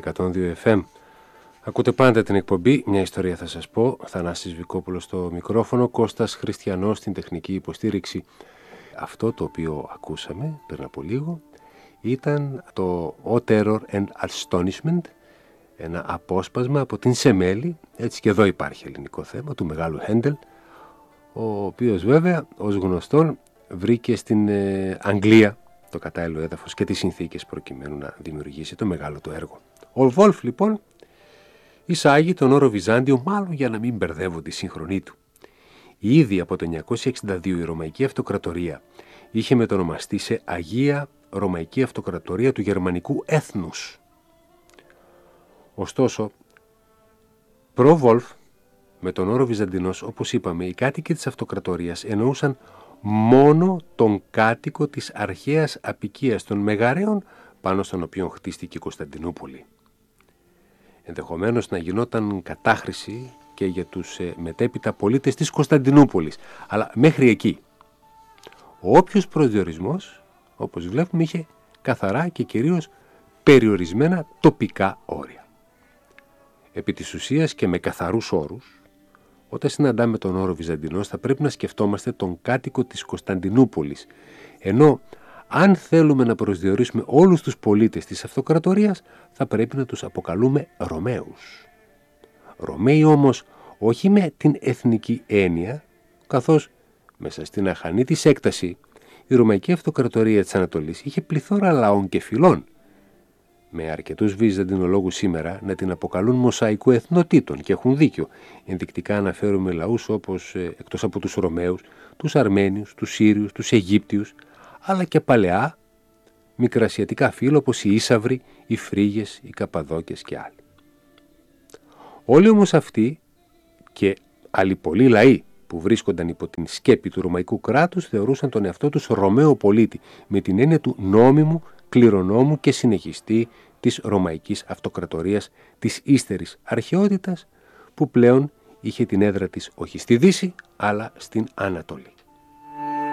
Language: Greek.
102 FM. Ακούτε πάντα την εκπομπή «Μια ιστορία θα σας πω». Θανάσης Βικόπουλος στο μικρόφωνο, Κώστας Χριστιανός στην τεχνική υποστήριξη. Αυτό το οποίο ακούσαμε πριν από λίγο ήταν το «O Terror and Astonishment», ένα απόσπασμα από την Σεμέλη, έτσι και εδώ υπάρχει ελληνικό θέμα, του μεγάλου Χέντελ, ο οποίος βέβαια ως γνωστόν βρήκε στην Αγγλία το κατάλληλο έδαφος και τις συνθήκες προκειμένου να δημιουργήσει το μεγάλο του έργο. Ο Βόλφ λοιπόν εισάγει τον όρο Βυζάντιο, μάλλον για να μην μπερδεύω τη σύγχρονή του. Ήδη από το 962 η Ρωμαϊκή Αυτοκρατορία είχε μετονομαστεί σε Αγία Ρωμαϊκή Αυτοκρατορία του Γερμανικού έθνους. Ωστόσο, προ-Βόλφ, με τον όρο Βυζαντινός, όπως είπαμε, οι κάτοικοι της Αυτοκρατορίας εννοούσαν μόνο τον κάτοικο της αρχαίας αποικίας των Μεγαρέων, πάνω στον οποίο χτίστηκε η Κωνσταντινούπολη. Ενδεχομένως να γινόταν κατάχρηση και για τους μετέπειτα πολίτες της Κωνσταντινούπολης, αλλά μέχρι εκεί. Όποιος προσδιορισμός, όπως βλέπουμε, είχε καθαρά και κυρίως περιορισμένα τοπικά όρια. Επί της ουσίας και με καθαρούς όρους, όταν συναντάμε τον όρο Βυζαντινός θα πρέπει να σκεφτόμαστε τον κάτοικο της Κωνσταντινούπολης, ενώ αν θέλουμε να προσδιορίσουμε όλους τους πολίτες της Αυτοκρατορίας θα πρέπει να τους αποκαλούμε Ρωμαίους. Ρωμαίοι όμως όχι με την εθνική έννοια, καθώς μέσα στην αχανή της έκταση η Ρωμαϊκή Αυτοκρατορία της Ανατολής είχε πληθώρα λαών και φυλών, με αρκετούς βυζαντινολόγους σήμερα να την αποκαλούν μοσαϊκού εθνοτήτων και έχουν δίκιο. Ενδεικτικά αναφέρουμε λαούς όπως, εκτός από τους Ρωμαίους, τους Αρμένιους, τους Σύριους, τους Αιγύπτιους, αλλά και παλαιά μικρασιατικά φύλλα όπως οι Ίσαυροι, οι Φρίγες, οι Καπαδόκες και άλλοι. Όλοι όμως αυτοί και άλλοι πολλοί λαοί που βρίσκονταν υπό την σκέπη του Ρωμαϊκού κράτους θεωρούσαν τον εαυτό τους Ρωμαίο πολίτη με την έννοια του νόμιμου, κληρονόμου και συνεχιστή της Ρωμαϊκής Αυτοκρατορίας της ύστερης αρχαιότητας, που πλέον είχε την έδρα της όχι στη Δύση αλλά στην Ανατολή.